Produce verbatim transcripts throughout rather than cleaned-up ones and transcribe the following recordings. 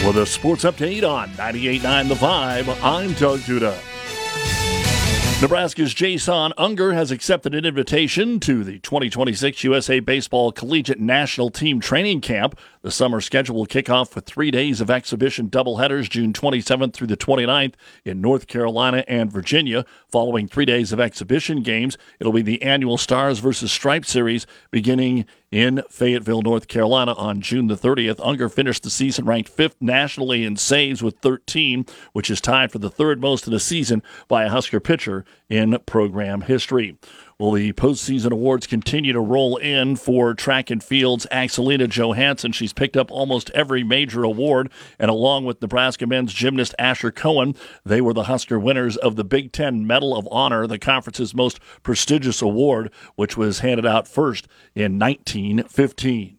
With a sports update on ninety-eight point nine The Vibe, I'm Doug Duda. Nebraska's Jason Unger has accepted an invitation to the twenty twenty-six U S A Baseball Collegiate National Team Training Camp. The summer schedule will kick off with three days of exhibition doubleheaders June twenty-seventh through the twenty-ninth in North Carolina and Virginia. Following three days of exhibition games, it'll be the annual Stars versus Stripes series beginning in Fayetteville, North Carolina on June the thirtieth. Unger finished the season ranked fifth nationally in saves with thirteen, which is tied for the third most in a season by a Husker pitcher in program history. Well, the postseason awards continue to roll in for track and field's Axelina Johansson. She's picked up almost every major award, and along with Nebraska men's gymnast Asher Cohen, they were the Husker winners of the Big Ten Medal of Honor, the conference's most prestigious award, which was handed out first in nineteen fifteen.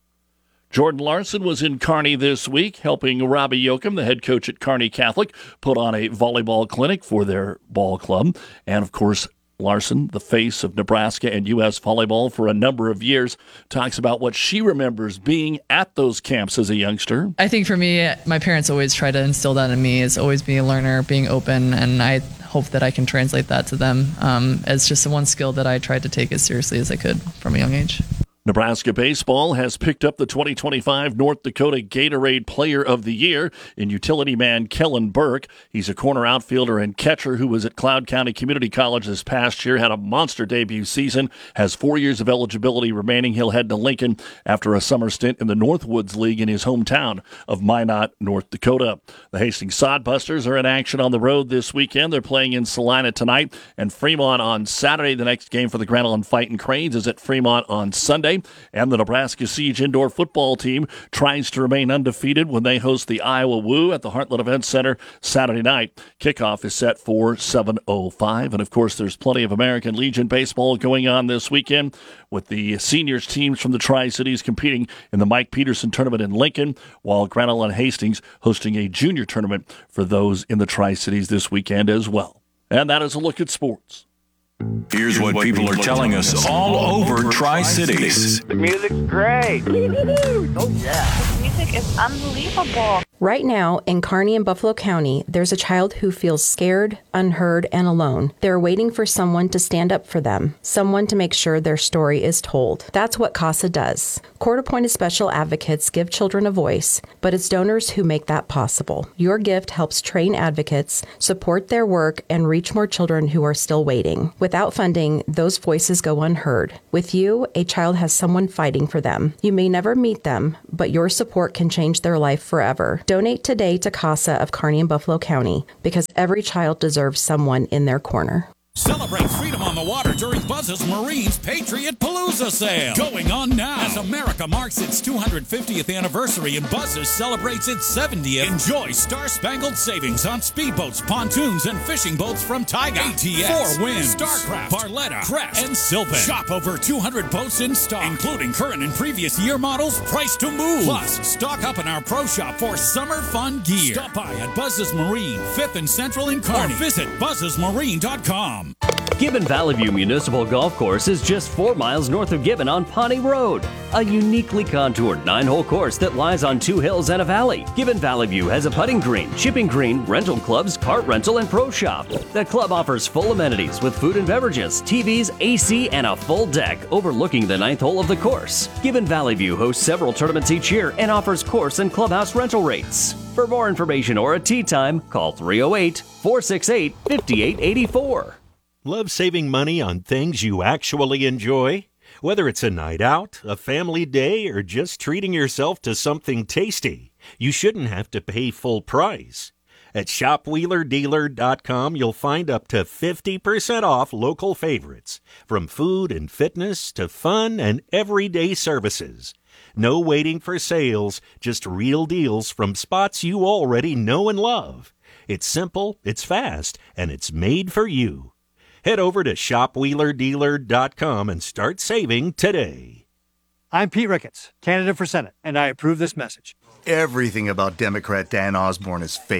Jordan Larson was in Kearney this week, helping Robbie Yoakum, the head coach at Kearney Catholic, put on a volleyball clinic for their ball club. And, of course, Larson, the face of Nebraska and U S volleyball for a number of years, talks about what she remembers being at those camps as a youngster. I think for me, my parents always try to instill that in me, is always being a learner, being open, and I hope that I can translate that to them um, as just the one skill that I tried to take as seriously as I could from a young age. Nebraska baseball has picked up the twenty twenty-five North Dakota Gatorade Player of the Year in utility man Kellen Burke. He's a corner outfielder and catcher who was at Cloud County Community College this past year, had a monster debut season, has four years of eligibility remaining. He'll head to Lincoln after a summer stint in the Northwoods League in his hometown of Minot, North Dakota. The Hastings Sodbusters are in action on the road this weekend. They're playing in Salina tonight and Fremont on Saturday. The next game for the Grand Island Fighting Cranes is at Fremont on Sunday. And the Nebraska Siege indoor football team tries to remain undefeated when they host the Iowa Woo at the Heartland Event Center Saturday night. Kickoff is set for seven oh five. And, of course, there's plenty of American Legion baseball going on this weekend with the seniors teams from the Tri-Cities competing in the Mike Peterson tournament in Lincoln, while Grand Island Hastings hosting a junior tournament for those in the Tri-Cities this weekend as well. And that is a look at sports. Here's what people are telling us all over Tri-Cities. The music's great. Oh, yeah. The music is unbelievable. Right now, in Kearney and Buffalo County, there's a child who feels scared, unheard, and alone. They're waiting for someone to stand up for them, someone to make sure their story is told. That's what CASA does. Court-appointed special advocates give children a voice, but it's donors who make that possible. Your gift helps train advocates, support their work, and reach more children who are still waiting. Without funding, those voices go unheard. With you, a child has someone fighting for them. You may never meet them, but your support can change their life forever. Donate today to CASA of Kearney and Buffalo County, because every child deserves someone in their corner. Celebrate freedom on the water during Buzz's Marine's Patriot Palooza sale. Going on now as America marks its two hundred fiftieth anniversary and Buzz's celebrates its seventieth. Enjoy star-spangled savings on speedboats, pontoons, and fishing boats from Tiger, A T S, Four Winds, Starcraft, Barletta, Crest, and Silpan. Shop over two hundred boats in stock, including current and previous year models, priced to move. Plus, stock up in our pro shop for summer fun gear. Stop by at Buzz's Marine, fifth and Central in Kearney. Or visit buzzes marine dot com. Gibbon Valley View Municipal Golf Course is just four miles north of Gibbon on Pawnee Road, a uniquely contoured nine-hole course that lies on two hills and a valley. Gibbon Valley View has a putting green, chipping green, rental clubs, cart rental, and pro shop. The club offers full amenities with food and beverages, T Vs, A C, and a full deck overlooking the ninth hole of the course. Gibbon Valley View hosts several tournaments each year and offers course and clubhouse rental rates. For more information or a tee time, call three oh eight, four six eight, five eight eight four. Love saving money on things you actually enjoy? Whether it's a night out, a family day, or just treating yourself to something tasty, you shouldn't have to pay full price. At shop wheeler dealer dot com, you'll find up to fifty percent off local favorites, from food and fitness to fun and everyday services. No waiting for sales, just real deals from spots you already know and love. It's simple, it's fast, and it's made for you. Head over to shop wheeler dealer dot com and start saving today. I'm Pete Ricketts, candidate for Senate, and I approve this message. Everything about Democrat Dan Osborne is fake.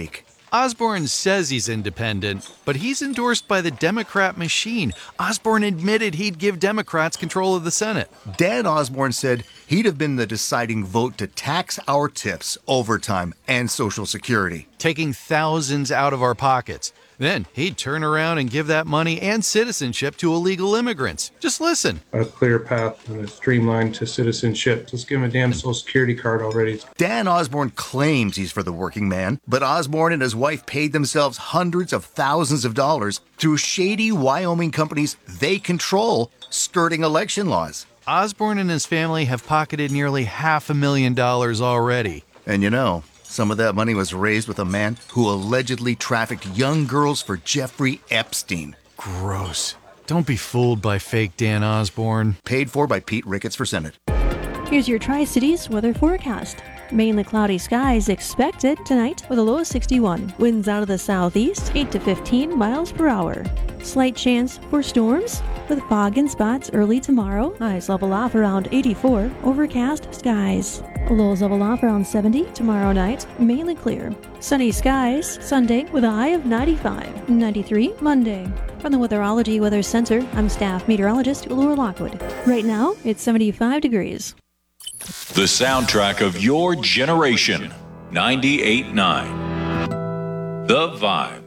Osborne says he's independent, but he's endorsed by the Democrat machine. Osborne admitted he'd give Democrats control of the Senate. Dan Osborne said he'd have been the deciding vote to tax our tips, overtime, and Social Security, taking thousands out of our pockets. Then he'd turn around and give that money and citizenship to illegal immigrants. Just listen. A clear path and a streamline to citizenship. Just give him a damn Social Security card already. Dan Osborne claims he's for the working man, but Osborne and his wife paid themselves hundreds of thousands of dollars through shady Wyoming companies they control, skirting election laws. Osborne and his family have pocketed nearly half a million dollars already. And you know, some of that money was raised with a man who allegedly trafficked young girls for Jeffrey Epstein. Gross. Don't be fooled by fake Dan Osborne. Paid for by Pete Ricketts for Senate. Here's your Tri-Cities weather forecast. Mainly cloudy skies expected tonight with a low of sixty-one. Winds out of the southeast, eight to fifteen miles per hour. Slight chance for storms with fog in spots early tomorrow. Highs level off around eighty-four. Overcast skies. Lows level off around seventy tomorrow night. Mainly clear. Sunny skies Sunday with a high of ninety-five. ninety-three Monday. From the Weatherology Weather Center, I'm staff meteorologist Laura Lockwood. Right now, it's seventy-five degrees. The soundtrack of your generation. ninety-eight point nine. The Vibe.